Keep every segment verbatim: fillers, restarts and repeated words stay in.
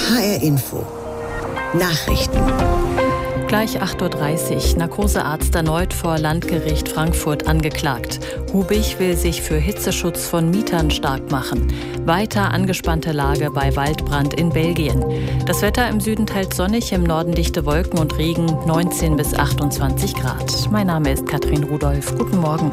H R Info. Nachrichten. Gleich acht Uhr dreißig. Narkosearzt erneut vor Landgericht Frankfurt angeklagt. Hubig will sich für Hitzeschutz von Mietern stark machen. Weiter angespannte Lage bei Waldbrand in Belgien. Das Wetter im Süden teils sonnig, im Norden dichte Wolken und Regen, neunzehn bis achtundzwanzig Grad. Mein Name ist Katrin Rudolph. Guten Morgen.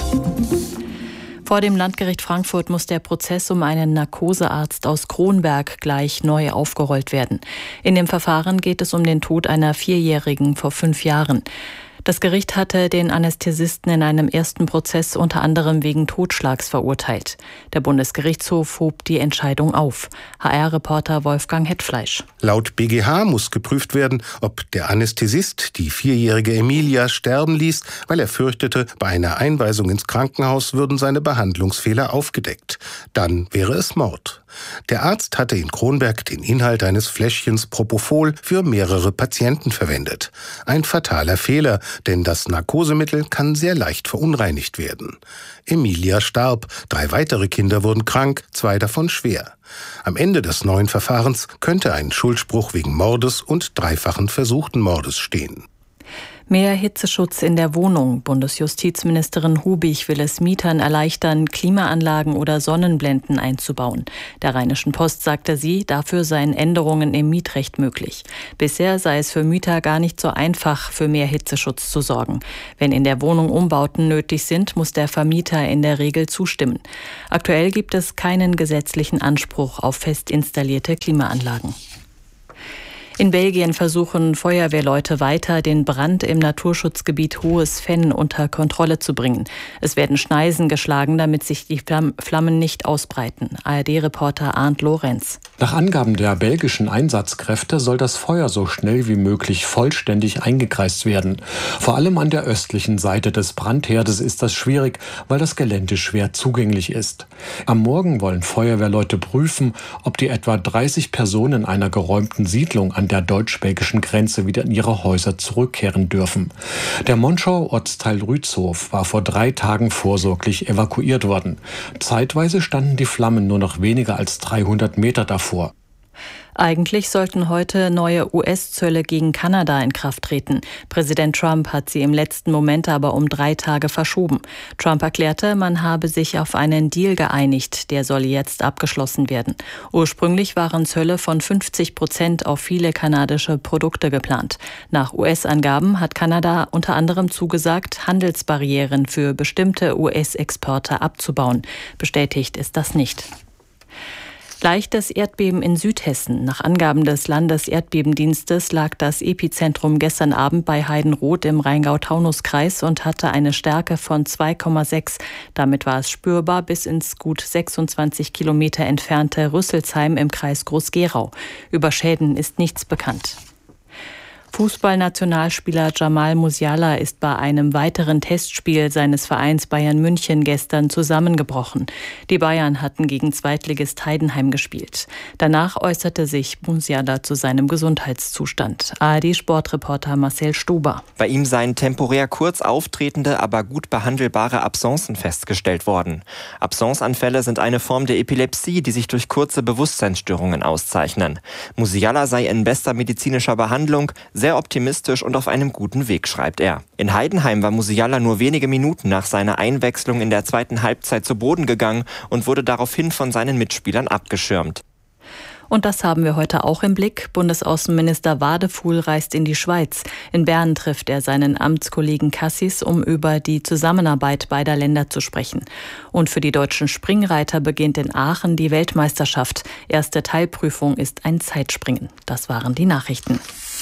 Vor dem Landgericht Frankfurt muss der Prozess um einen Narkosearzt aus Kronberg gleich neu aufgerollt werden. In dem Verfahren geht es um den Tod einer Vierjährigen vor fünf Jahren. Das Gericht hatte den Anästhesisten in einem ersten Prozess unter anderem wegen Totschlags verurteilt. Der Bundesgerichtshof hob die Entscheidung auf. H R-Reporter Wolfgang Hetfleisch. Laut B G H muss geprüft werden, ob der Anästhesist die vierjährige Emilia sterben ließ, weil er fürchtete, bei einer Einweisung ins Krankenhaus würden seine Behandlungsfehler aufgedeckt. Dann wäre es Mord. Der Arzt hatte in Kronberg den Inhalt eines Fläschchens Propofol für mehrere Patienten verwendet. Ein fataler Fehler, denn das Narkosemittel kann sehr leicht verunreinigt werden. Emilia starb, drei weitere Kinder wurden krank, zwei davon schwer. Am Ende des neuen Verfahrens könnte ein Schuldspruch wegen Mordes und dreifachen versuchten Mordes stehen. Mehr Hitzeschutz in der Wohnung. Bundesjustizministerin Hubig will es Mietern erleichtern, Klimaanlagen oder Sonnenblenden einzubauen. Der Rheinischen Post sagte sie, dafür seien Änderungen im Mietrecht möglich. Bisher sei es für Mieter gar nicht so einfach, für mehr Hitzeschutz zu sorgen. Wenn in der Wohnung Umbauten nötig sind, muss der Vermieter in der Regel zustimmen. Aktuell gibt es keinen gesetzlichen Anspruch auf fest installierte Klimaanlagen. In Belgien versuchen Feuerwehrleute weiter, den Brand im Naturschutzgebiet Hohes Venn unter Kontrolle zu bringen. Es werden Schneisen geschlagen, damit sich die Flammen nicht ausbreiten. A R D-Reporter Arndt Lorenz. Nach Angaben der belgischen Einsatzkräfte soll das Feuer so schnell wie möglich vollständig eingekreist werden. Vor allem an der östlichen Seite des Brandherdes ist das schwierig, weil das Gelände schwer zugänglich ist. Am Morgen wollen Feuerwehrleute prüfen, ob die etwa dreißig Personen einer geräumten Siedlung an der deutsch-belgischen Grenze wieder in ihre Häuser zurückkehren dürfen. Der Monschauer Ortsteil Rützhof war vor drei Tagen vorsorglich evakuiert worden. Zeitweise standen die Flammen nur noch weniger als dreihundert Meter davor. Eigentlich sollten heute neue U S-Zölle gegen Kanada in Kraft treten. Präsident Trump hat sie im letzten Moment aber um drei Tage verschoben. Trump erklärte, man habe sich auf einen Deal geeinigt, der soll jetzt abgeschlossen werden. Ursprünglich waren Zölle von fünfzig Prozent auf viele kanadische Produkte geplant. Nach U S-Angaben hat Kanada unter anderem zugesagt, Handelsbarrieren für bestimmte U S-Exporte abzubauen. Bestätigt ist das nicht. Leichtes Erdbeben in Südhessen. Nach Angaben des Landeserdbebendienstes lag das Epizentrum gestern Abend bei Heidenroth im Rheingau-Taunus-Kreis und hatte eine Stärke von zwei Komma sechs. Damit war es spürbar bis ins gut sechsundzwanzig Kilometer entfernte Rüsselsheim im Kreis Groß-Gerau. Über Schäden ist nichts bekannt. Fußballnationalspieler Jamal Musiala ist bei einem weiteren Testspiel seines Vereins Bayern München gestern zusammengebrochen. Die Bayern hatten gegen Zweitligist Heidenheim gespielt. Danach äußerte sich Musiala zu seinem Gesundheitszustand. A R D-Sportreporter Marcel Stuber. Bei ihm seien temporär kurz auftretende, aber gut behandelbare Absencen festgestellt worden. Absenceanfälle sind eine Form der Epilepsie, die sich durch kurze Bewusstseinsstörungen auszeichnen. Musiala sei in bester medizinischer Behandlung, sehr optimistisch und auf einem guten Weg, schreibt er. In Heidenheim war Musiala nur wenige Minuten nach seiner Einwechslung in der zweiten Halbzeit zu Boden gegangen und wurde daraufhin von seinen Mitspielern abgeschirmt. Und das haben wir heute auch im Blick. Bundesaußenminister Wadefuhl reist in die Schweiz. In Bern trifft er seinen Amtskollegen Cassis, um über die Zusammenarbeit beider Länder zu sprechen. Und für die deutschen Springreiter beginnt in Aachen die Weltmeisterschaft. Erste Teilprüfung ist ein Zeitspringen. Das waren die Nachrichten.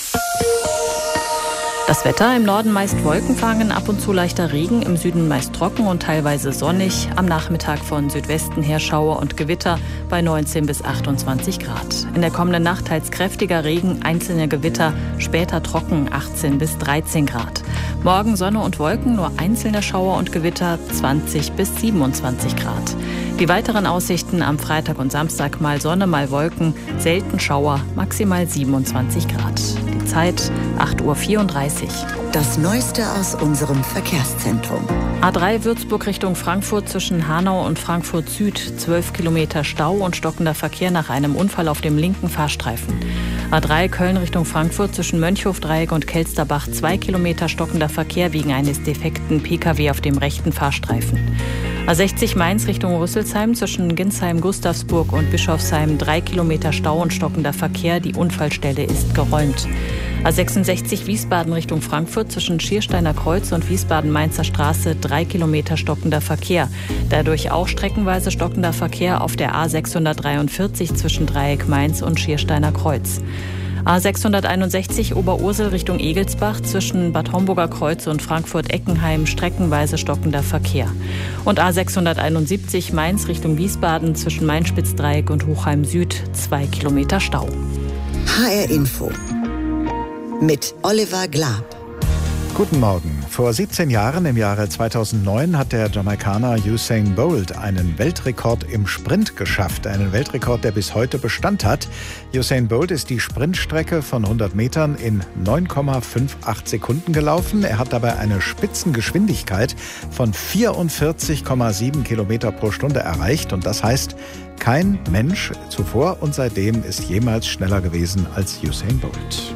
Das Wetter: im Norden meist wolkenfangen, ab und zu leichter Regen, im Süden meist trocken und teilweise sonnig. Am Nachmittag von Südwesten her Schauer und Gewitter bei neunzehn bis achtundzwanzig Grad. In der kommenden Nacht teils kräftiger Regen, einzelne Gewitter, später trocken, achtzehn bis dreizehn Grad. Morgen Sonne und Wolken, nur einzelne Schauer und Gewitter, zwanzig bis siebenundzwanzig Grad. Die weiteren Aussichten: am Freitag und Samstag mal Sonne, mal Wolken, selten Schauer, maximal siebenundzwanzig Grad. Die Zeit acht Uhr vierunddreißig. Das Neueste aus unserem Verkehrszentrum. A drei Würzburg Richtung Frankfurt zwischen Hanau und Frankfurt Süd. zwölf Kilometer Stau und stockender Verkehr nach einem Unfall auf dem linken Fahrstreifen. A drei Köln Richtung Frankfurt zwischen Mönchhofdreieck und Kelsterbach. zwei Kilometer stockender Verkehr wegen eines defekten Pkw auf dem rechten Fahrstreifen. A sechzig Mainz Richtung Rüsselsheim zwischen Ginsheim-Gustavsburg und Bischofsheim. drei Kilometer Stau und stockender Verkehr. Die Unfallstelle ist geräumt. A sechsundsechzig Wiesbaden Richtung Frankfurt zwischen Schiersteiner Kreuz und Wiesbaden-Mainzer Straße. drei Kilometer stockender Verkehr. Dadurch auch streckenweise stockender Verkehr auf der A sechshundertdreiundvierzig zwischen Dreieck Mainz und Schiersteiner Kreuz. A sechshunderteinundsechzig Oberursel Richtung Egelsbach zwischen Bad Homburger Kreuz und Frankfurt-Eckenheim streckenweise stockender Verkehr. Und A sechshunderteinundsiebzig Mainz Richtung Wiesbaden zwischen Mainspitzdreieck und Hochheim Süd zwei Kilometer Stau. H R Info mit Oliver Glab. Guten Morgen. Vor siebzehn Jahren, im Jahre zweitausendneun, hat der Jamaikaner Usain Bolt einen Weltrekord im Sprint geschafft. Einen Weltrekord, der bis heute Bestand hat. Usain Bolt ist die Sprintstrecke von hundert Metern in neun Komma achtundfünfzig Sekunden gelaufen. Er hat dabei eine Spitzengeschwindigkeit von vierundvierzig Komma sieben Kilometer pro Stunde erreicht. Und das heißt, kein Mensch zuvor und seitdem ist jemals schneller gewesen als Usain Bolt.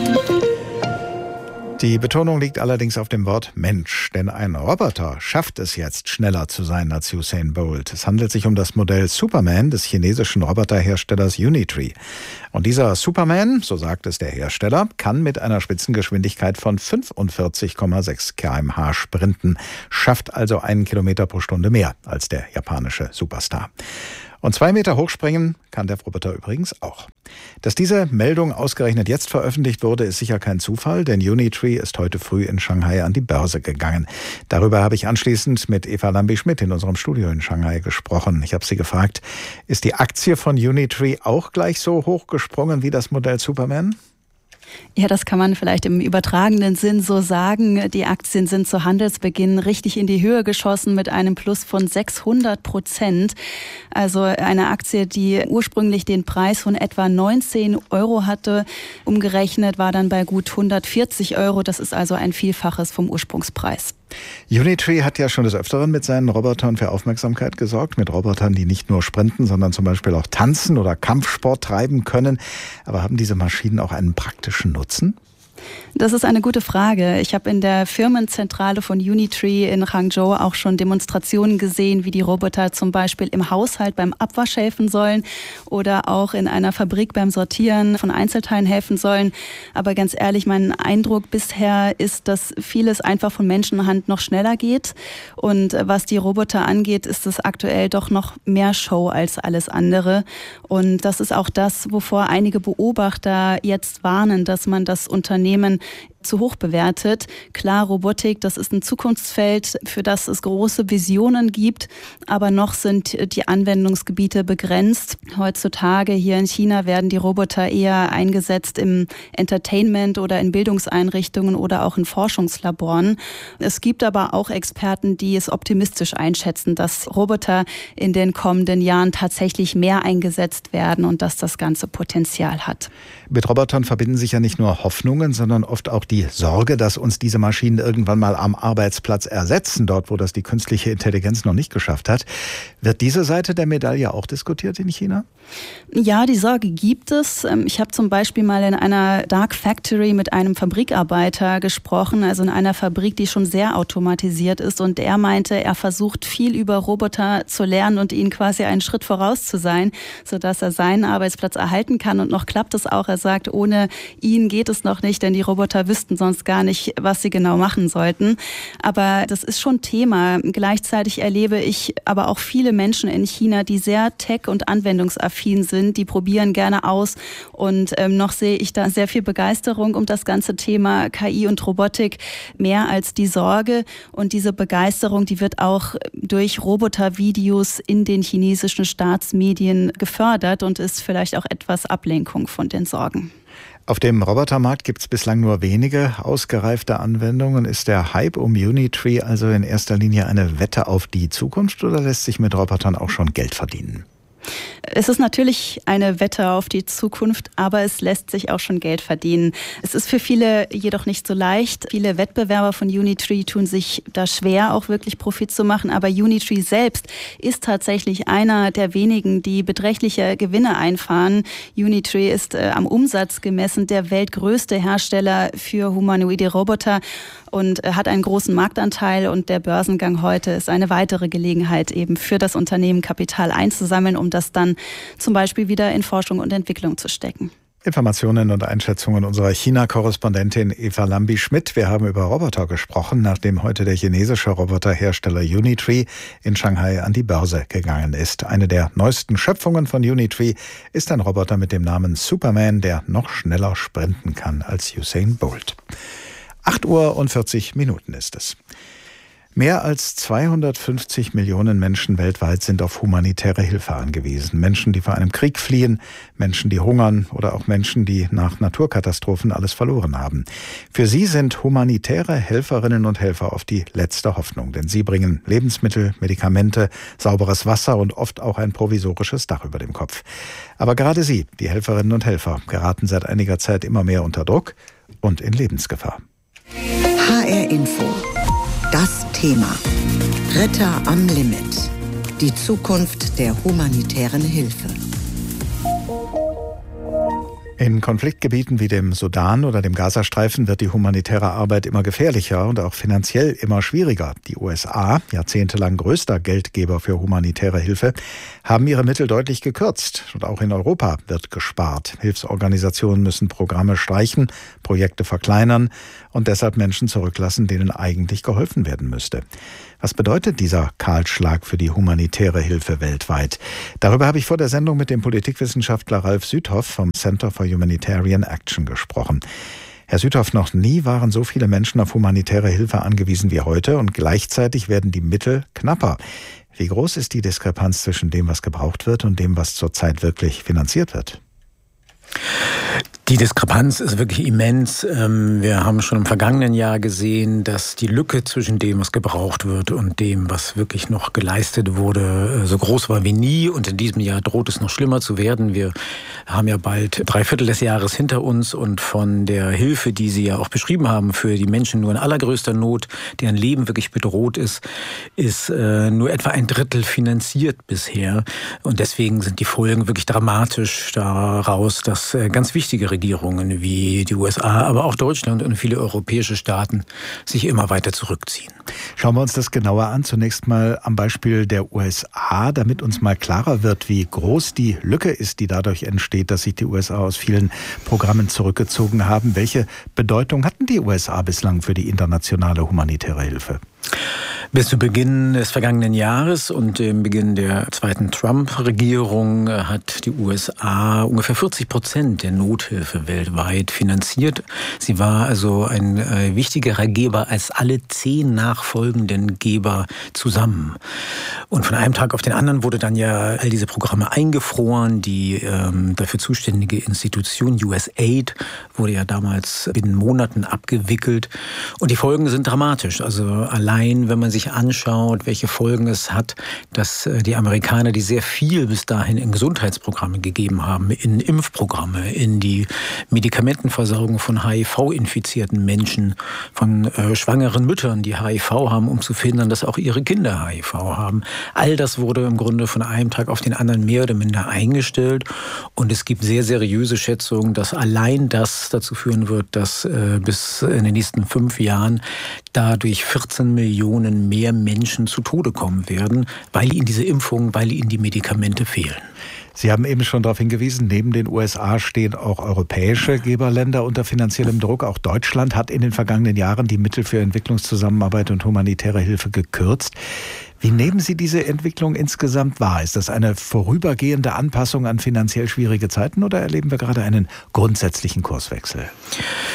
Die Betonung liegt allerdings auf dem Wort Mensch, denn ein Roboter schafft es jetzt, schneller zu sein als Usain Bolt. Es handelt sich um das Modell Superman des chinesischen Roboterherstellers Unitree. Und dieser Superman, so sagt es der Hersteller, kann mit einer Spitzengeschwindigkeit von fünfundvierzig Komma sechs Kilometer pro Stunde sprinten, schafft also einen Kilometer pro Stunde mehr als der japanische Superstar. Und zwei Meter hochspringen kann der Roboter übrigens auch. Dass diese Meldung ausgerechnet jetzt veröffentlicht wurde, ist sicher kein Zufall, denn Unitree ist heute früh in Shanghai an die Börse gegangen. Darüber habe ich anschließend mit Eva Lambi-Schmidt in unserem Studio in Shanghai gesprochen. Ich habe sie gefragt, ist die Aktie von Unitree auch gleich so hoch gesprungen wie das Modell Superman? Ja, das kann man vielleicht im übertragenen Sinn so sagen. Die Aktien sind zu Handelsbeginn richtig in die Höhe geschossen mit einem Plus von sechshundert Prozent. Also eine Aktie, die ursprünglich den Preis von etwa neunzehn Euro hatte, umgerechnet war dann bei gut hundertvierzig Euro. Das ist also ein Vielfaches vom Ursprungspreis. Unitree hat ja schon des Öfteren mit seinen Robotern für Aufmerksamkeit gesorgt. Mit Robotern, die nicht nur sprinten, sondern zum Beispiel auch tanzen oder Kampfsport treiben können. Aber haben diese Maschinen auch einen praktischen Nutzen? Das ist eine gute Frage. Ich habe in der Firmenzentrale von Unitree in Hangzhou auch schon Demonstrationen gesehen, wie die Roboter zum Beispiel im Haushalt beim Abwasch helfen sollen oder auch in einer Fabrik beim Sortieren von Einzelteilen helfen sollen. Aber ganz ehrlich, mein Eindruck bisher ist, dass vieles einfach von Menschenhand noch schneller geht. Und was die Roboter angeht, ist es aktuell doch noch mehr Show als alles andere. Und das ist auch das, wovor einige Beobachter jetzt warnen, dass man das Unternehmen zu hoch bewertet. Klar, Robotik, das ist ein Zukunftsfeld, für das es große Visionen gibt, aber noch sind die Anwendungsgebiete begrenzt. Heutzutage hier in China werden die Roboter eher eingesetzt im Entertainment oder in Bildungseinrichtungen oder auch in Forschungslaboren. Es gibt aber auch Experten, die es optimistisch einschätzen, dass Roboter in den kommenden Jahren tatsächlich mehr eingesetzt werden und dass das ganze Potenzial hat. Mit Robotern verbinden sich ja nicht nur Hoffnungen, sondern oft auch die Sorge, dass uns diese Maschinen irgendwann mal am Arbeitsplatz ersetzen, dort wo das die künstliche Intelligenz noch nicht geschafft hat. Wird diese Seite der Medaille auch diskutiert in China? Ja, die Sorge gibt es. Ich habe zum Beispiel mal in einer Dark Factory mit einem Fabrikarbeiter gesprochen, also in einer Fabrik, die schon sehr automatisiert ist. Und er meinte, er versucht viel über Roboter zu lernen und ihnen quasi einen Schritt voraus zu sein, sodass er seinen Arbeitsplatz erhalten kann. Und noch klappt es auch. Er sagt, ohne ihn geht es noch nicht, denn die Roboter wüssten sonst gar nicht, was sie genau machen sollten. Aber das ist schon Thema. Gleichzeitig erlebe ich aber auch viele Menschen in China, die sehr tech- und anwendungsaffin sind. Die probieren gerne aus. Und ähm, noch sehe ich da sehr viel Begeisterung um das ganze Thema K I und Robotik, mehr als die Sorge. Und diese Begeisterung, die wird auch durch Robotervideos in den chinesischen Staatsmedien gefördert und ist vielleicht auch etwas Ablenkung von den Sorgen. Auf dem Robotermarkt gibt es bislang nur wenige ausgereifte Anwendungen. Ist der Hype um Unitree also in erster Linie eine Wette auf die Zukunft oder lässt sich mit Robotern auch schon Geld verdienen? Es ist natürlich eine Wette auf die Zukunft, aber es lässt sich auch schon Geld verdienen. Es ist für viele jedoch nicht so leicht. Viele Wettbewerber von Unitree tun sich da schwer, auch wirklich Profit zu machen. Aber Unitree selbst ist tatsächlich einer der wenigen, die beträchtliche Gewinne einfahren. Unitree ist äh, am Umsatz gemessen der weltgrößte Hersteller für humanoide Roboter und äh, hat einen großen Marktanteil. Und der Börsengang heute ist eine weitere Gelegenheit, eben für das Unternehmen Kapital einzusammeln, um das dann zum Beispiel wieder in Forschung und Entwicklung zu stecken. Informationen und Einschätzungen unserer China-Korrespondentin Eva Lambi-Schmidt. Wir haben über Roboter gesprochen, nachdem heute der chinesische Roboterhersteller Unitree in Shanghai an die Börse gegangen ist. Eine der neuesten Schöpfungen von Unitree ist ein Roboter mit dem Namen Superman, der noch schneller sprinten kann als Usain Bolt. acht Uhr und vierzig Minuten ist es. Mehr als zweihundertfünfzig Millionen Menschen weltweit sind auf humanitäre Hilfe angewiesen. Menschen, die vor einem Krieg fliehen, Menschen, die hungern oder auch Menschen, die nach Naturkatastrophen alles verloren haben. Für sie sind humanitäre Helferinnen und Helfer oft die letzte Hoffnung, denn sie bringen Lebensmittel, Medikamente, sauberes Wasser und oft auch ein provisorisches Dach über dem Kopf. Aber gerade sie, die Helferinnen und Helfer, geraten seit einiger Zeit immer mehr unter Druck und in Lebensgefahr. H R Info. Das Thema. Retter am Limit. Die Zukunft der humanitären Hilfe. In Konfliktgebieten wie dem Sudan oder dem Gazastreifen wird die humanitäre Arbeit immer gefährlicher und auch finanziell immer schwieriger. Die U S A, jahrzehntelang größter Geldgeber für humanitäre Hilfe, haben ihre Mittel deutlich gekürzt. Und auch in Europa wird gespart. Hilfsorganisationen müssen Programme streichen, Projekte verkleinern und deshalb Menschen zurücklassen, denen eigentlich geholfen werden müsste. Was bedeutet dieser Kahlschlag für die humanitäre Hilfe weltweit? Darüber habe ich vor der Sendung mit dem Politikwissenschaftler Ralf Süthoff vom Center for Humanitarian Action gesprochen. Herr Süthoff, noch nie waren so viele Menschen auf humanitäre Hilfe angewiesen wie heute und gleichzeitig werden die Mittel knapper. Wie groß ist die Diskrepanz zwischen dem, was gebraucht wird und dem, was zurzeit wirklich finanziert wird? Die Diskrepanz ist wirklich immens. Wir haben schon im vergangenen Jahr gesehen, dass die Lücke zwischen dem, was gebraucht wird und dem, was wirklich noch geleistet wurde, so groß war wie nie. Und in diesem Jahr droht es noch schlimmer zu werden. Wir haben ja bald drei Viertel des Jahres hinter uns und von der Hilfe, die Sie ja auch beschrieben haben, für die Menschen nur in allergrößter Not, deren Leben wirklich bedroht ist, ist nur etwa ein Drittel finanziert bisher. Und deswegen sind die Folgen wirklich dramatisch daraus, dass ganz wichtige Regierungen wie die U S A, aber auch Deutschland und viele europäische Staaten sich immer weiter zurückziehen. Schauen wir uns das genauer an. Zunächst mal am Beispiel der U S A, damit uns mal klarer wird, wie groß die Lücke ist, die dadurch entsteht, dass sich die U S A aus vielen Programmen zurückgezogen haben. Welche Bedeutung hatten die U S A bislang für die internationale humanitäre Hilfe? Bis zu Beginn des vergangenen Jahres und dem Beginn der zweiten Trump-Regierung hat die U S A ungefähr vierzig Prozent der Nothilfe weltweit finanziert. Sie war also ein äh, wichtigerer Geber als alle zehn nachfolgenden Geber zusammen. Und von einem Tag auf den anderen wurde dann ja all diese Programme eingefroren. Die ähm, dafür zuständige Institution U S A I D wurde ja damals binnen Monaten abgewickelt. Und die Folgen sind dramatisch. Also allein, wenn man sich anschaut, welche Folgen es hat, dass die Amerikaner, die sehr viel bis dahin in Gesundheitsprogramme gegeben haben, in Impfprogramme, in die Medikamentenversorgung von H I V-infizierten Menschen, von äh, schwangeren Müttern, die H I V haben, um zu verhindern, dass auch ihre Kinder H I V haben. All das wurde im Grunde von einem Tag auf den anderen mehr oder minder eingestellt. Und es gibt sehr seriöse Schätzungen, dass allein das dazu führen wird, dass äh, bis in den nächsten fünf Jahren dadurch vierzehn Millionen mehr Menschen zu Tode kommen werden, weil ihnen diese Impfungen, weil ihnen die Medikamente fehlen. Sie haben eben schon darauf hingewiesen, neben den U S A stehen auch europäische Geberländer unter finanziellem Druck. Auch Deutschland hat in den vergangenen Jahren die Mittel für Entwicklungszusammenarbeit und humanitäre Hilfe gekürzt. Wie nehmen Sie diese Entwicklung insgesamt wahr? Ist das eine vorübergehende Anpassung an finanziell schwierige Zeiten oder erleben wir gerade einen grundsätzlichen Kurswechsel?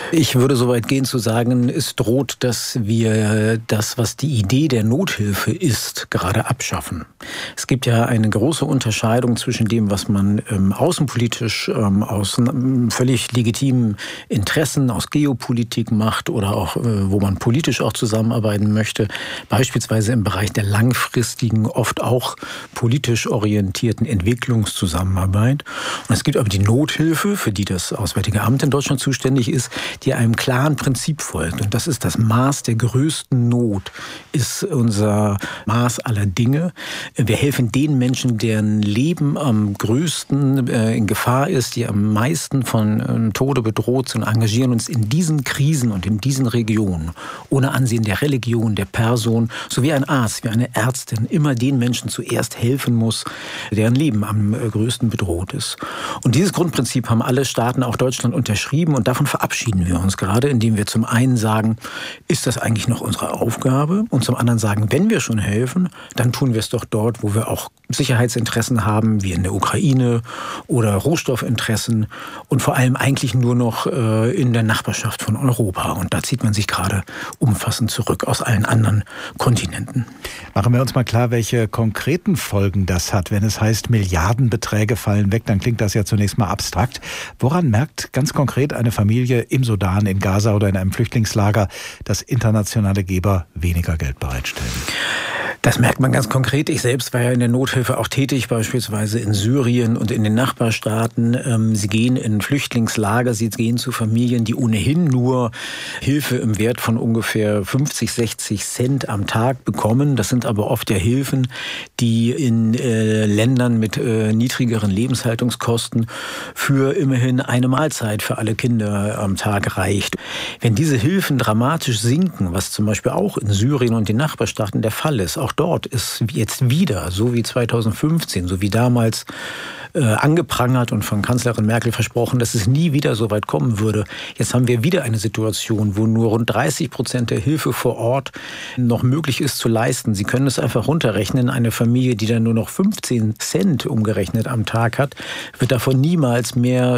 Ich würde so weit gehen zu sagen, es droht, dass wir das, was die Idee der Nothilfe ist, gerade abschaffen. Es gibt ja eine große Unterscheidung zwischen dem, was man ähm, außenpolitisch ähm, aus ähm, völlig legitimen Interessen, aus Geopolitik macht oder auch, äh, wo man politisch auch zusammenarbeiten möchte, beispielsweise im Bereich der langfristigen, oft auch politisch orientierten Entwicklungszusammenarbeit. Und es gibt aber die Nothilfe, für die das Auswärtige Amt in Deutschland zuständig ist, die einem klaren Prinzip folgt. Und das ist das Maß der größten Not, ist unser Maß aller Dinge. Wir helfen den Menschen, deren Leben am größten äh, in Gefahr ist, die am meisten von äh, Tode bedroht sind, engagieren uns in diesen Krisen und in diesen Regionen, ohne Ansehen der Religion, der Person, so wie ein Arzt, wie eine Ärztin, immer den Menschen zuerst helfen muss, deren Leben am äh, größten bedroht ist. Und dieses Grundprinzip haben alle Staaten, auch Deutschland, unterschrieben und davon verabschieden wir uns gerade, indem wir zum einen sagen, ist das eigentlich noch unsere Aufgabe? Und zum anderen sagen, wenn wir schon helfen, dann tun wir es doch dort, wo wir auch Sicherheitsinteressen haben, wie in der Ukraine oder Rohstoffinteressen und vor allem eigentlich nur noch äh, in der Nachbarschaft von Europa. Und da zieht man sich gerade umfassend zurück aus allen anderen Kontinenten. Machen wir uns mal klar, welche konkreten Folgen das hat. Wenn es heißt, Milliardenbeträge fallen weg, dann klingt das ja zunächst mal abstrakt. Woran merkt ganz konkret eine Familie im Sudan, in Gaza oder in einem Flüchtlingslager, dass internationale Geber weniger Geld bereitstellen? Das merkt man ganz konkret. Ich selbst war ja in der Nothilfe auch tätig, beispielsweise in Syrien und in den Nachbarstaaten. Sie gehen in Flüchtlingslager, sie gehen zu Familien, die ohnehin nur Hilfe im Wert von ungefähr fünfzig, sechzig Cent am Tag bekommen. Das sind aber oft ja Hilfen, die in äh, Ländern mit äh, niedrigeren Lebenshaltungskosten für immerhin eine Mahlzeit für alle Kinder am Tag reicht. Wenn diese Hilfen dramatisch sinken, was zum Beispiel auch in Syrien und den Nachbarstaaten der Fall ist, auch dort ist jetzt wieder, so wie zweitausendfünfzehn, so wie damals äh, angeprangert und von Kanzlerin Merkel versprochen, dass es nie wieder so weit kommen würde. Jetzt haben wir wieder eine Situation, wo nur rund dreißig Prozent der Hilfe vor Ort noch möglich ist zu leisten. Sie können es einfach runterrechnen. Eine Familie, die dann nur noch fünfzehn Cent umgerechnet am Tag hat, wird davon niemals mehr